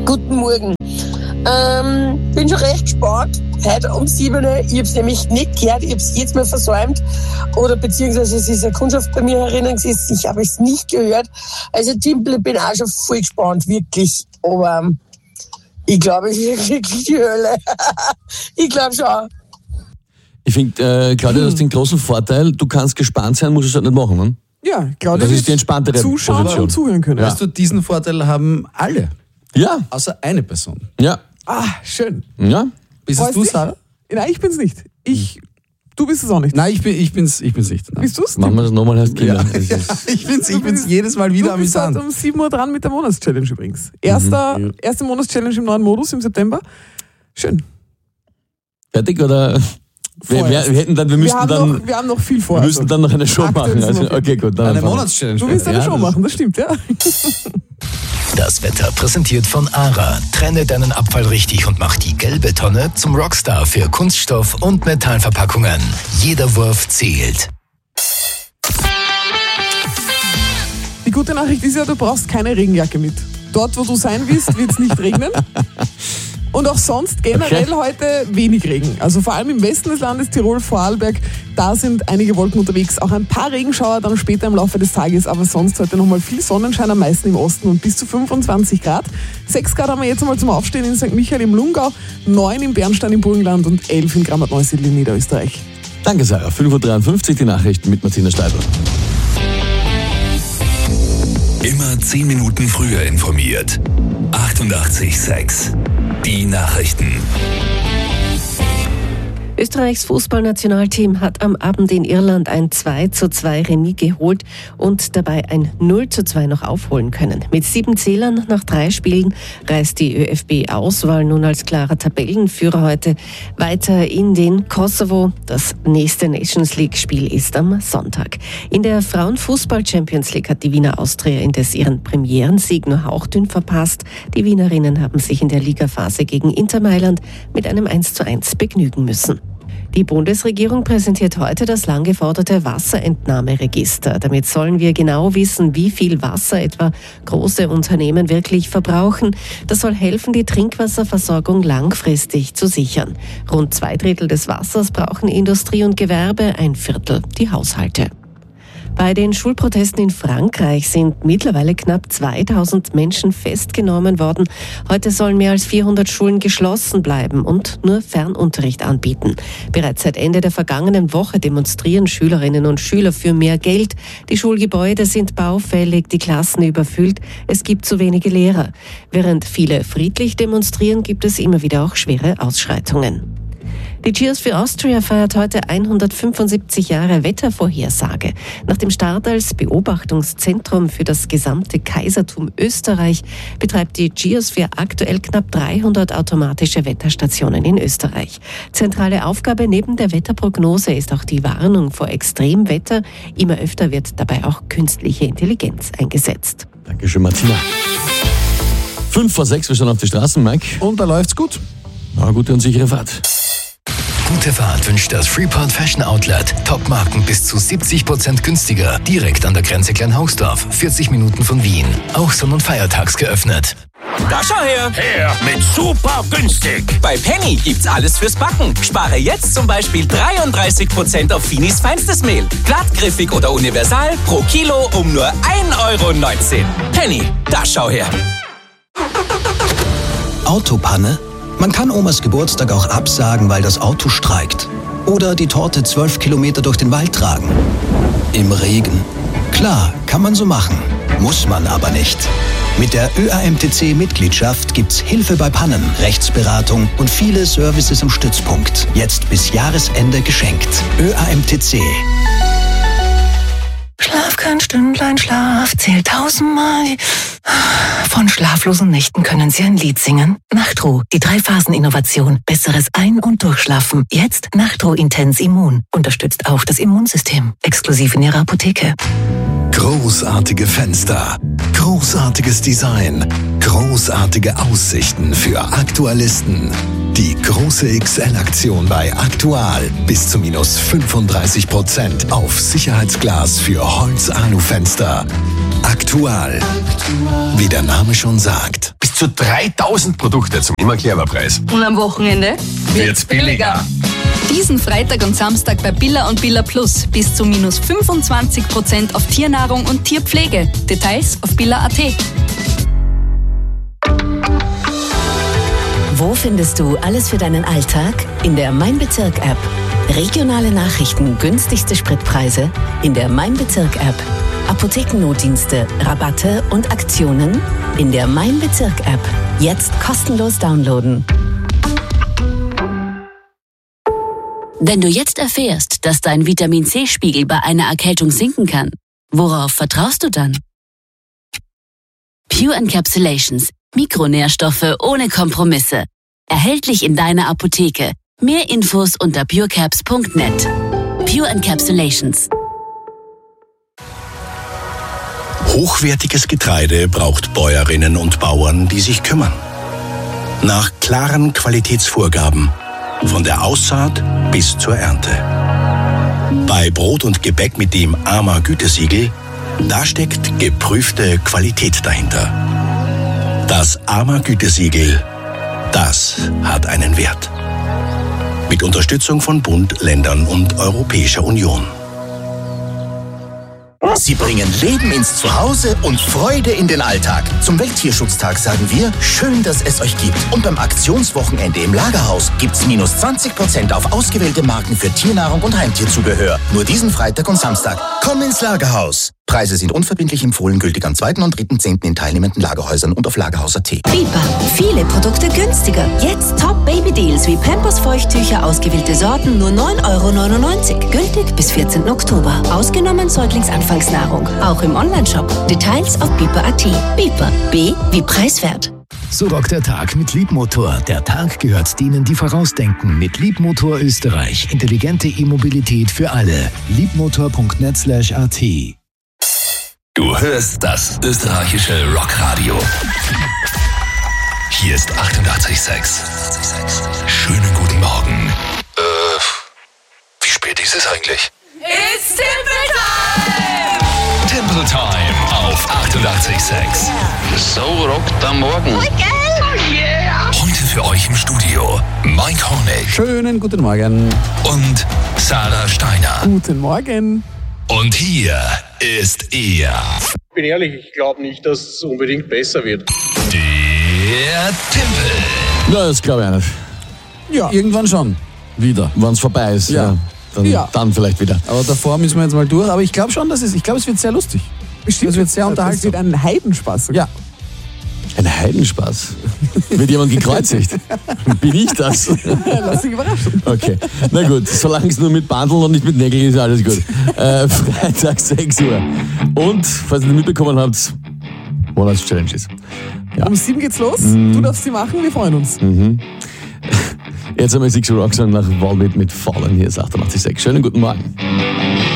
Guten Morgen. Bin schon recht gespannt. Heute um 7 Uhr. Ich habe es nämlich nicht gehört. Ich habe es jetzt mal versäumt. Oder beziehungsweise es ist eine Kundschaft bei mir herinnen gesessen. Ich habe es nicht gehört. Also Timpel, bin auch schon voll gespannt. Wirklich. Aber ich glaube, es ist wirklich die Hölle. Ich glaube schon. Ich finde, Claudia, du hast den großen Vorteil, du kannst gespannt sein, musst es halt nicht machen, ne? Ja, Claudia, das ist die entspanntere zuschauen Position. und zuhören können. Weißt du, diesen Vorteil haben alle. Ja. Außer eine Person. Ja. Ah, schön. Ja. Bist es du, Sarah? Nein, ich bin's nicht. Du bist es auch nicht. Nein, ich bin's nicht. Nein. Bist du's? Machen wir das nochmal, heißt Kinder. Ja, ich bin's jedes Mal wieder du bist amüsant. heute um 7 Uhr dran mit der Monatschallenge übrigens. Erste Monatschallenge im neuen Modus im September. Schön. Fertig oder? Wir haben noch viel vor. Wir müssen dann noch eine Show machen. Also, okay, gut. Eine Monatschallenge. Du willst eine Show machen, das stimmt, ja. Das Wetter präsentiert von ARA. Trenne deinen Abfall richtig und mach die gelbe Tonne zum Rockstar für Kunststoff- und Metallverpackungen. Jeder Wurf zählt. Die gute Nachricht ist ja, du brauchst keine Regenjacke mit. Dort, wo du sein willst, wird es nicht regnen. Und auch sonst generell heute wenig Regen. Also vor allem im Westen des Landes, Tirol, Vorarlberg, da sind einige Wolken unterwegs. Auch ein paar Regenschauer dann später im Laufe des Tages, aber sonst heute nochmal viel Sonnenschein, am meisten im Osten und bis zu 25 Grad. 6 Grad haben wir jetzt einmal zum Aufstehen in St. Michael im Lungau, 9 im Bernstein im Burgenland und 11 in Grammat-Neusiedl in Niederösterreich. Danke, Sarah. 5.53 Uhr die Nachrichten mit Martina Steidl. Immer 10 Minuten früher informiert. 88,6. Die Nachrichten. Österreichs Fußballnationalteam hat am Abend in Irland ein 2:2 Remis geholt und dabei ein 0:2 noch aufholen können. Mit 7 Zählern nach 3 Spielen reist die ÖFB-Auswahl nun als klarer Tabellenführer heute weiter in den Kosovo. Das nächste Nations-League-Spiel ist am Sonntag. In der Frauenfußball-Champions League hat die Wiener Austria indes ihren Premierensieg nur hauchdünn verpasst. Die Wienerinnen haben sich in der Ligaphase gegen Inter Mailand mit einem 1:1 begnügen müssen. Die Bundesregierung präsentiert heute das lang geforderte Wasserentnahmeregister. Damit sollen wir genau wissen, wie viel Wasser etwa große Unternehmen wirklich verbrauchen. Das soll helfen, die Trinkwasserversorgung langfristig zu sichern. Rund 2/3 des Wassers brauchen Industrie und Gewerbe, 1/4 die Haushalte. Bei den Schulprotesten in Frankreich sind mittlerweile knapp 2000 Menschen festgenommen worden. Heute sollen mehr als 400 Schulen geschlossen bleiben und nur Fernunterricht anbieten. Bereits seit Ende der vergangenen Woche demonstrieren Schülerinnen und Schüler für mehr Geld. Die Schulgebäude sind baufällig, die Klassen überfüllt, es gibt zu wenige Lehrer. Während viele friedlich demonstrieren, gibt es immer wieder auch schwere Ausschreitungen. Die Cheers for Austria feiert heute 175 Jahre Wettervorhersage. Nach dem Start als Beobachtungszentrum für das gesamte Kaisertum Österreich betreibt die Geosphere aktuell knapp 300 automatische Wetterstationen in Österreich. Zentrale Aufgabe neben der Wetterprognose ist auch die Warnung vor Extremwetter. Immer öfter wird dabei auch künstliche Intelligenz eingesetzt. Dankeschön, Martina. 5:06, wir schauen auf die Straßen, Mike. Und da läuft's gut. Na, gute und sichere Fahrt. Gute Fahrt wünscht das Freeport Fashion Outlet. Top-Marken bis zu 70% günstiger. Direkt an der Grenze Kleinhausdorf. 40 Minuten von Wien. Auch sonn- und feiertags geöffnet. Da schau her! Mit super günstig! Bei Penny gibt's alles fürs Backen. Spare jetzt zum Beispiel 33% auf Finis feinstes Mehl. Glattgriffig oder universal pro Kilo um nur 1,19 €. Penny, da schau her! Autopanne? Man kann Omas Geburtstag auch absagen, weil das Auto streikt. Oder die Torte 12 Kilometer durch den Wald tragen. Im Regen. Klar, kann man so machen. Muss man aber nicht. Mit der ÖAMTC-Mitgliedschaft gibt's Hilfe bei Pannen, Rechtsberatung und viele Services im Stützpunkt. Jetzt bis Jahresende geschenkt. ÖAMTC. Schlaf kein Stündlein Schlaf, zählt 1000-mal. Von schlaflosen Nächten können Sie ein Lied singen. Nachtruh, die 3-Phasen-Innovation. Besseres Ein- und Durchschlafen. Jetzt Nachtruh Intens Immun. Unterstützt auch das Immunsystem. Exklusiv in Ihrer Apotheke. Großartige Fenster, großartiges Design, großartige Aussichten für Aktualisten. Die große XL-Aktion bei Aktual. Bis zu minus 35% auf Sicherheitsglas für Holz-Alu-Fenster. Aktual. Wie der Name schon sagt. Bis zu 3000 Produkte zum immer Clever-Preis. Und am Wochenende wird's billiger. Diesen Freitag und Samstag bei Billa und Billa Plus bis zu minus 25% auf Tiernahrung und Tierpflege. Details auf billa.at. Wo findest du alles für deinen Alltag? In der Mein Bezirk-App. Regionale Nachrichten, günstigste Spritpreise in der Mein Bezirk-App. Apothekennotdienste, Rabatte und Aktionen in der Mein Bezirk-App. Jetzt kostenlos downloaden. Wenn du jetzt erfährst, dass dein Vitamin-C-Spiegel bei einer Erkältung sinken kann, worauf vertraust du dann? Pure Encapsulations. Mikronährstoffe ohne Kompromisse. Erhältlich in deiner Apotheke. Mehr Infos unter purecaps.net. Pure Encapsulations. Hochwertiges Getreide braucht Bäuerinnen und Bauern, die sich kümmern. Nach klaren Qualitätsvorgaben. Von der Aussaat bis zur Ernte. Bei Brot und Gebäck mit dem AMA-Gütesiegel, da steckt geprüfte Qualität dahinter. Das AMA-Gütesiegel, das hat einen Wert. Mit Unterstützung von Bund, Ländern und Europäischer Union. Sie bringen Leben ins Zuhause und Freude in den Alltag. Zum Welttierschutztag sagen wir, schön, dass es euch gibt. Und beim Aktionswochenende im Lagerhaus gibt's minus 20% auf ausgewählte Marken für Tiernahrung und Heimtierzubehör. Nur diesen Freitag und Samstag. Komm ins Lagerhaus. Preise sind unverbindlich empfohlen, gültig am 2. und 3.10. in teilnehmenden Lagerhäusern und auf Lagerhaus.at. Biber. Viele Produkte günstiger. Jetzt Top-Baby-Deals wie Pampers-Feuchttücher, ausgewählte Sorten, nur 9,99 €. Gültig bis 14. Oktober. Ausgenommen Säuglingsanfangsnahrung. Auch im Onlineshop. Details auf biber.at. Biber. B wie preiswert. So rockt der Tag mit Liebmotor. Der Tag gehört denen, die vorausdenken. Mit Liebmotor Österreich. Intelligente E-Mobilität für alle. Liebmotor.net/at. Du hörst das österreichische Rockradio. Hier ist 88,6. Schönen guten Morgen. Wie spät ist es eigentlich? It's Timple Time! Timple Time auf 88,6. So rockt am Morgen. Oh, yeah! Heute für euch im Studio Mike Honeck. Schönen guten Morgen. Und Sarah Steiner. Guten Morgen. Und hier ist er. Ich bin ehrlich, ich glaube nicht, dass es unbedingt besser wird. Der Timpel. Na, das glaube ich auch nicht. Ja. Irgendwann schon. Wieder. Wenn es vorbei ist. Ja. Dann vielleicht wieder. Aber davor müssen wir jetzt mal durch. Aber ich glaube schon, es wird sehr lustig. Bestimmt. Es wird sehr unterhaltsam. Es wird ein Heidenspaß. Ja. Ein Heidenspaß. Wird jemand gekreuzigt? Bin ich das? Lass dich überraschen. Okay. Na gut, solange es nur mit Bandeln und nicht mit Nägeln ist, alles gut. Freitag 6 Uhr. Und, falls ihr nicht mitbekommen habt, Monatschallenges. Ja. Um 7 geht's los. Du darfst sie machen, wir freuen uns. Jetzt haben wir 6 Uhr Rock nach Volbeat mit Fallen. Hier ist 88,6. Schönen guten Morgen.